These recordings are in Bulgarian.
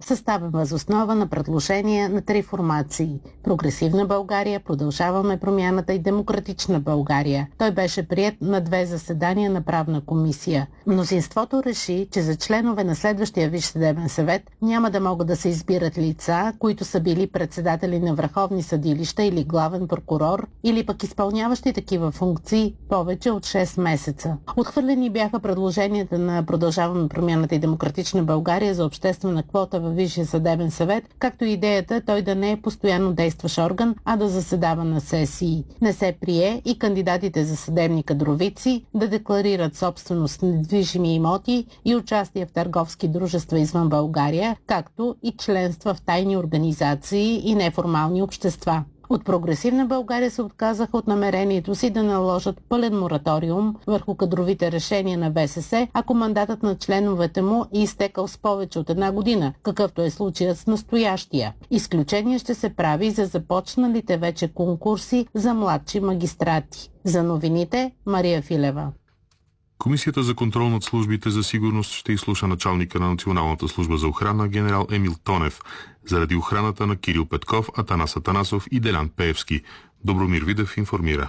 съставен въз основа на предложения на 3 формации – Прогресивна България, Продължаваме промяната и Демократична България. Той беше приет на 2 заседания на правна комисия. Мнозинството реши, че за членове на следващия Висш съдебен съвет няма да могат да се избират лица, които са били председатели на върховни съдилища или главен прокурор, или пък изпълняващи такива функции повече от 6 месеца. Отхвърлени бяха предложенията на Продължаваме промяната и Демократична България за обществена квота във Висшия съдебен съвет, както и идеята той да не е постоянно действащ орган, а да заседава на сесии. Не се прие и кандидатите за съдебни кадровици да декларират собственост на недвижими имоти и участие в търговски дружества извън България, както и членства в тайни организации и неформални общества. От Прогресивна България се отказаха от намерението си да наложат пълен мораториум върху кадровите решения на ВСС, ако мандатът на членовете му е изтекал с повече от 1 година, какъвто е случаят с настоящия. Изключение ще се прави за започналите вече конкурси за младши магистрати. За новините Мария Филева. Комисията за контрол над службите за сигурност ще изслуша началника на Националната служба за охрана генерал Емил Тонев заради охраната на Кирил Петков, Атанас Атанасов и Делян Пеевски. Добромир Видев информира.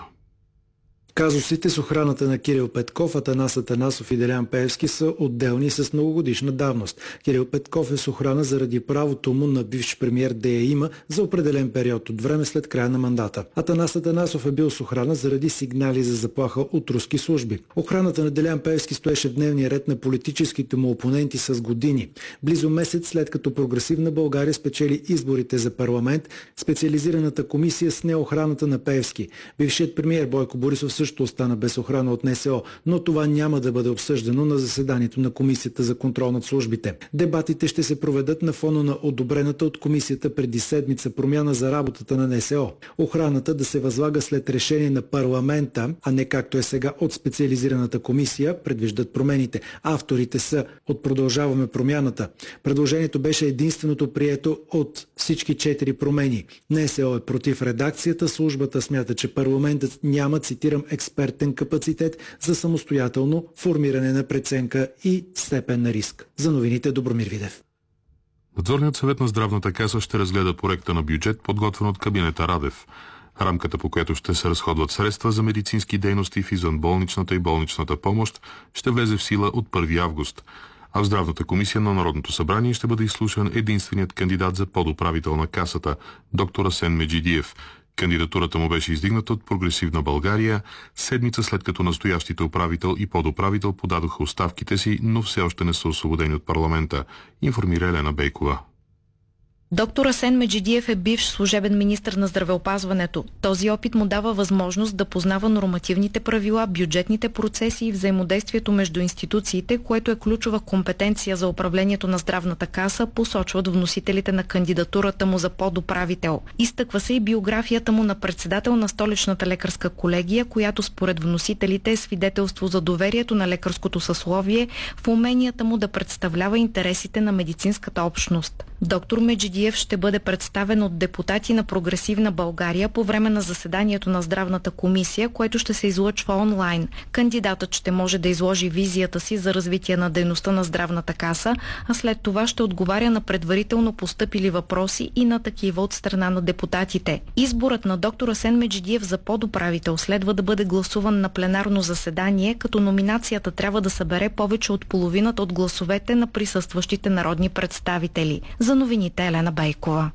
Казусите с охраната на Кирил Петков, Атанас Атанасов и Делян Пеевски са отделни с многогодишна давност. Кирил Петков е с охрана заради правото му на бивш премиер да я има за определен период от време след края на мандата. Атанас Атанасов е бил с охрана заради сигнали за заплаха от руски служби. Охраната на Делян Пеевски стоеше в дневния ред на политическите му опоненти с години. Близо месец след като Прогресивна България спечели изборите за парламент, специализираната комисия сне охраната на Пеевски. Бившият премиер Бойко Борисов също остана без охрана от НСО, но това няма да бъде обсъждано на заседанието на Комисията за контрол над службите. Дебатите ще се проведат на фона на одобрената от комисията преди седмица промяна за работата на НСО. Охраната да се възлага след решение на парламента, а не както е сега от специализираната комисия, предвиждат промените. Авторите са от Продължаваме промяната. Предложението беше единственото прието от всички 4 промени. НСО е против редакцията, службата смята, че парламентът няма, цитирам, експертен капацитет за самостоятелно формиране на преценка и степен на риск. За новините Добромир Видев. Надзорният съвет на Здравната каса ще разгледа проекта на бюджет, подготвен от кабинета Радев. Рамката, по която ще се разходват средства за медицински дейности в извънболничната и болничната помощ, ще влезе в сила от 1 август. А в Здравната комисия на Народното събрание ще бъде изслушан единственият кандидат за подуправител на касата – доктор Асен Меджидиев. Кандидатурата му беше издигната от Прогресивна България седмица след като настоящите управител и подуправител подадоха оставките си, но все още не са освободени от парламента, информира Елена Бейкова. Доктор Асен Меджидиев е бивш служебен министър на здравеопазването. Този опит му дава възможност да познава нормативните правила, бюджетните процеси и взаимодействието между институциите, което е ключова компетенция за управлението на Здравната каса, посочват вносителите на кандидатурата му за подуправител. Изтъква се и биографията му на председател на Столичната лекарска колегия, която според вносителите е свидетелство за доверието на лекарското съсловие в уменията му да представлява интересите на медицинската общност. Доктор Меджидиев ще бъде представен от депутати на Прогресивна България по време на заседанието на Здравната комисия, което ще се излъчва онлайн. Кандидатът ще може да изложи визията си за развитие на дейността на Здравната каса, а след това ще отговаря на предварително постъпили въпроси и на такива от страна на депутатите. Изборът на доктор Асен Меджидиев за подуправител следва да бъде гласуван на пленарно заседание, като номинацията трябва да събере повече от половината от гласовете на присъстващите народни представители. За новините Елена Бейкова.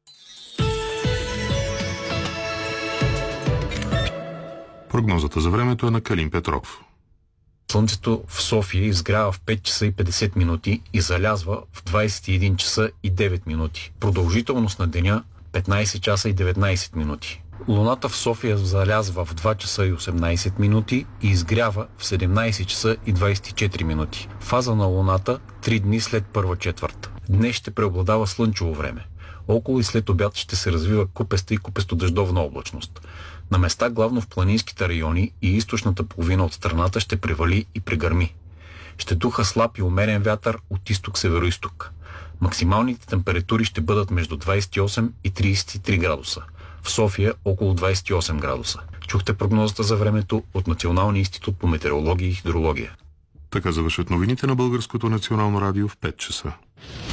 Прогнозата за времето е на Калин Петров. Слънцето в София изгрява в 5 часа и 50 минути и залязва в 21 часа и 9 минути. Продължителност на деня 15 часа и 19 минути. Луната в София залязва в 2 часа и 18 минути и изгрява в 17 часа и 24 минути. Фаза на Луната 3 дни след първа четвърт. Днес ще преобладава слънчево време. Около и след обяд ще се развива купеста и купесто-дъждовна облачност. На места главно в планинските райони и източната половина от страната ще превали и прегърми. Ще духа слаб и умерен вятър от изток-североизток. Максималните температури ще бъдат между 28 и 33 градуса. В София около 28 градуса. Чухте прогнозата за времето от Националния институт по метеорология и хидрология. Така завършват новините на Българското национално радио в 5 часа.